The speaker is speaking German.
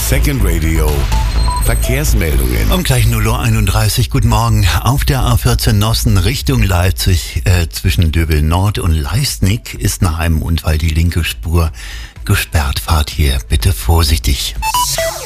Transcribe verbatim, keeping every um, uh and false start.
Second Radio. Verkehrsmeldungen. Um gleich null Uhr einunddreißig, guten Morgen. Auf der A vierzehn Nossen Richtung Leipzig äh, zwischen Döbel Nord und Leistnik ist nach einem Unfall die linke Spur gesperrt. Fahrt hier bitte vorsichtig.